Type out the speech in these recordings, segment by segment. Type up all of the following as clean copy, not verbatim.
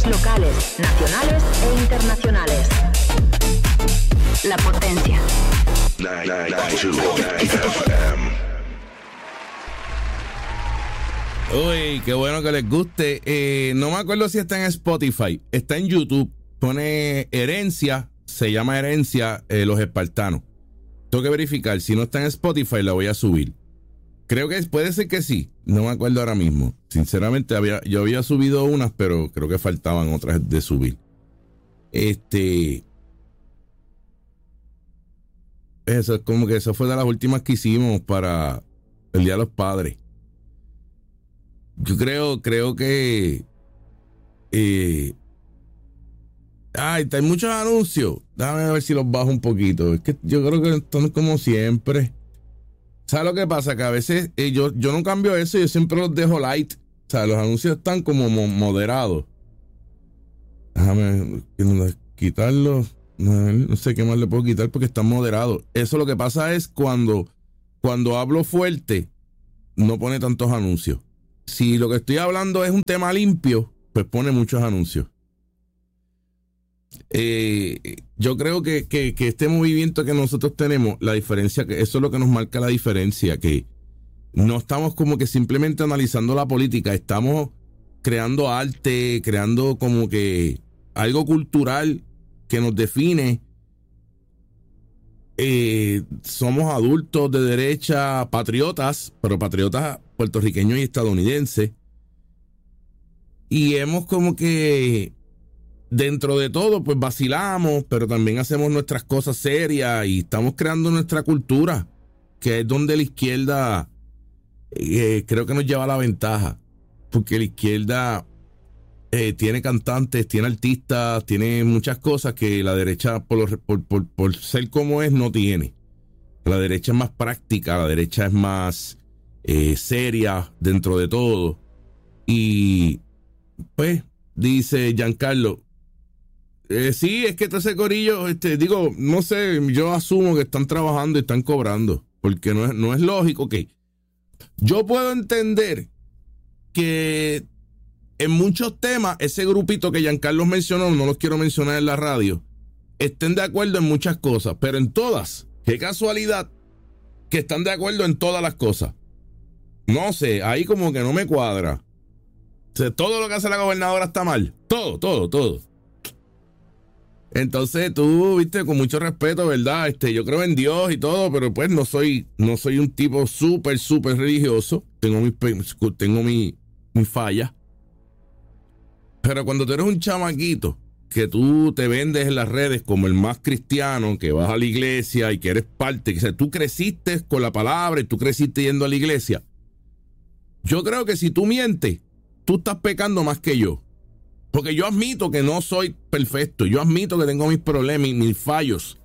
noticias locales, nacionales e internacionales. La Potencia. 992 FM. Uy, qué bueno que les guste. No me acuerdo si está en Spotify. Está en YouTube. Pone Herencia. Se llama Herencia, Los Espartanos. Tengo que verificar. Si no está en Spotify, la voy a subir. Creo que puede ser que sí. No me acuerdo ahora mismo. Sinceramente, yo había subido unas, pero creo que faltaban otras de subir. Eso es como que eso fue de las últimas que hicimos para el Día de los Padres. Yo creo que hay muchos anuncios. Déjame ver si los bajo un poquito. Es que yo creo que están como siempre. ¿Sabes lo que pasa? Que a veces yo no cambio eso, yo siempre los dejo light. O sea, los anuncios están como moderados. Déjame quitarlos. No sé qué más le puedo quitar porque están moderados. Eso lo que pasa es cuando hablo fuerte, no pone tantos anuncios. Si lo que estoy hablando es un tema limpio, pues pone muchos anuncios. Yo creo que este movimiento que nosotros tenemos, la diferencia, que eso es lo que nos marca la diferencia, que no estamos como que simplemente analizando la política, estamos creando arte, creando como que algo cultural que nos define. Somos adultos de derecha, patriotas, pero patriotas puertorriqueños y estadounidenses, y hemos como que dentro de todo pues vacilamos, pero también hacemos nuestras cosas serias y estamos creando nuestra cultura, que es donde la izquierda creo que nos lleva la ventaja, porque la izquierda tiene cantantes, tiene artistas, tiene muchas cosas que la derecha por ser como es no tiene. La derecha es más práctica, la derecha es más seria dentro de todo. Y pues dice Giancarlo, sí, es que todo ese corillo, digo, no sé, yo asumo que están trabajando y están cobrando, porque no es lógico que yo puedo entender que en muchos temas, ese grupito que Giancarlo mencionó, no los quiero mencionar en la radio, estén de acuerdo en muchas cosas, pero en todas, qué casualidad que están de acuerdo en todas las cosas. No sé, ahí como que no me cuadra. O sea, todo lo que hace la gobernadora está mal. Todo. Entonces tú, viste, con mucho respeto, ¿verdad? Yo creo en Dios y todo, pero pues no soy un tipo súper religioso. Tengo mi falla. Pero cuando tú eres un chamaquito, que tú te vendes en las redes como el más cristiano, que vas a la iglesia y que eres parte, que tú creciste con la palabra y tú creciste yendo a la iglesia. Yo creo que si tú mientes, tú estás pecando más que yo. Porque yo admito que no soy perfecto, yo admito que tengo mis problemas y mis fallos.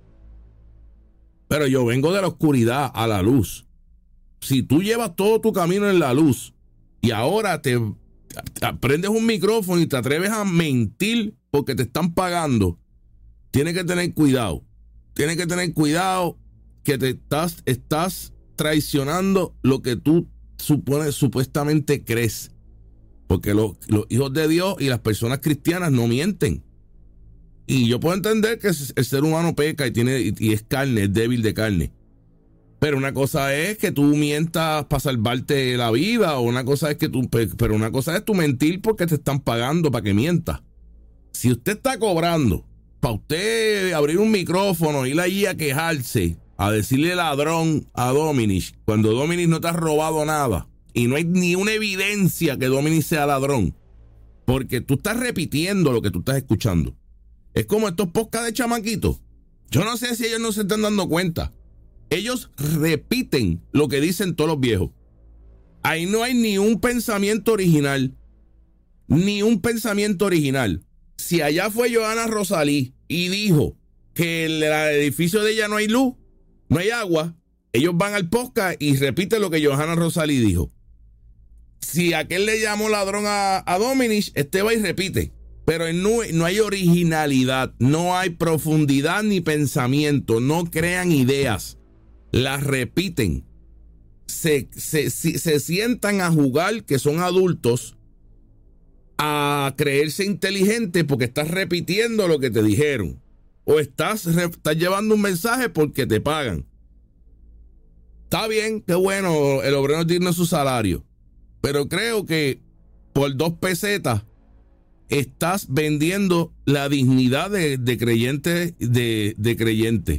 Pero yo vengo de la oscuridad a la luz. Si tú llevas todo tu camino en la luz y ahora te prendes un micrófono y te atreves a mentir porque te están pagando, tienes que tener cuidado. Tienes que tener cuidado que te estás traicionando lo que tú supuestamente crees. Porque los hijos de Dios y las personas cristianas no mienten. Y yo puedo entender que el ser humano peca y es carne, es débil de carne. Pero una cosa es que tú mientas para salvarte la vida, pero una cosa es tú mentir porque te están pagando para que mientas. Si usted está cobrando para usted abrir un micrófono, ir allí a quejarse, a decirle ladrón a Dominis, cuando Dominis no te ha robado nada, y no hay ni una evidencia que Dominis sea ladrón, porque tú estás repitiendo lo que tú estás escuchando. Es como estos podcasts de chamaquitos. Yo no sé si ellos no se están dando cuenta. Ellos repiten lo que dicen todos los viejos. Ahí no hay ni un pensamiento original. Ni un pensamiento original. Si allá fue Johanna Rosalí y dijo que en el edificio de ella no hay luz, no hay agua, ellos van al podcast y repiten lo que Johanna Rosalí dijo. Si aquel le llamó ladrón a Dominis, va y repite. Pero no hay originalidad, no hay profundidad ni pensamiento, no crean ideas, las repiten. Se sientan a jugar, que son adultos, a creerse inteligente porque estás repitiendo lo que te dijeron. O estás llevando un mensaje porque te pagan. Está bien, qué bueno, el obrero es digno de su salario. Pero creo que por 2 pesetas estás vendiendo la dignidad de creyente, de creyente.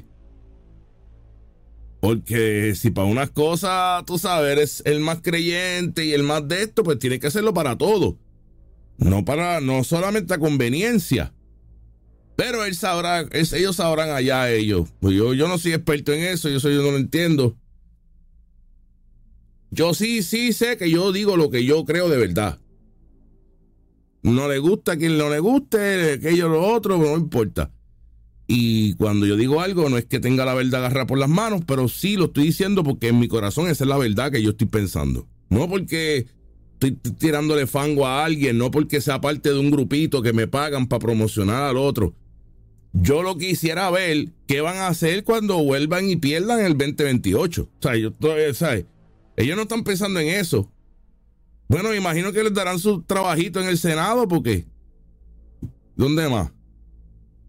Porque si para unas cosas, tú sabes, eres el más creyente y el más de esto, pues tienes que hacerlo para todo. No solamente a conveniencia. Pero ellos sabrán allá ellos. Pues yo no soy experto en eso, yo no lo entiendo. Yo sí sé que yo digo lo que yo creo de verdad. No le gusta a quien no le guste, aquello lo otro, no importa. Y cuando yo digo algo, no es que tenga la verdad agarrada por las manos, pero sí lo estoy diciendo porque en mi corazón esa es la verdad que yo estoy pensando. No porque estoy tirándole fango a alguien, no porque sea parte de un grupito que me pagan para promocionar al otro. Yo lo quisiera ver qué van a hacer cuando vuelvan y pierdan el 2028. O sea, ¿sabes? Ellos no están pensando en eso. Bueno, me imagino que les darán su trabajito en el Senado porque ¿dónde más?